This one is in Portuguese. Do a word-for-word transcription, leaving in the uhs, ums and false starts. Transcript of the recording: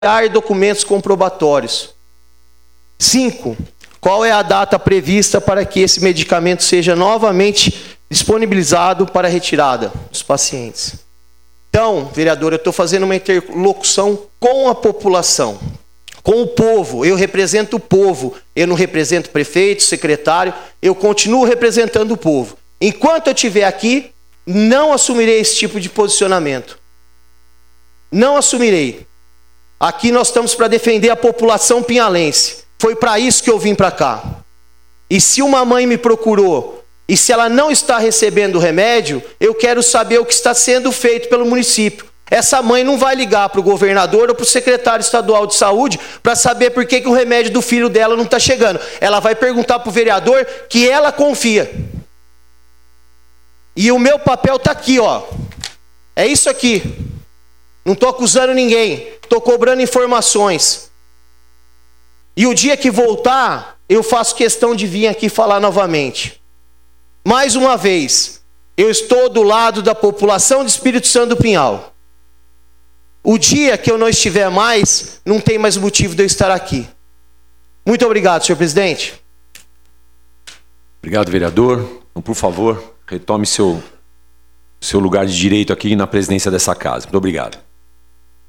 documentos comprobatórios. Cinco. Qual é a data prevista para que esse medicamento seja novamente disponibilizado para retirada dos pacientes? Então, vereador, eu estou fazendo uma interlocução com a população, com o povo. Eu represento o povo. Eu não represento prefeito, secretário. Eu continuo representando o povo. Enquanto eu estiver aqui, não assumirei esse tipo de posicionamento. Não assumirei. Aqui nós estamos para defender a população pinhalense. Foi para isso que eu vim para cá. E se uma mãe me procurou, e se ela não está recebendo o remédio, eu quero saber o que está sendo feito pelo município. Essa mãe não vai ligar para o governador ou para o secretário estadual de saúde para saber por que, que o remédio do filho dela não está chegando. Ela vai perguntar para o vereador que ela confia. E o meu papel está aqui, ó. É isso aqui. Não estou acusando ninguém. Estou cobrando informações. E o dia que voltar, eu faço questão de vir aqui falar novamente. Mais uma vez, eu estou do lado da população de Espírito Santo do Pinhal. O dia que eu não estiver mais, não tem mais motivo de eu estar aqui. Muito obrigado, senhor presidente. Obrigado, vereador. Então, por favor, retome seu, seu lugar de direito aqui na presidência dessa casa. Muito obrigado.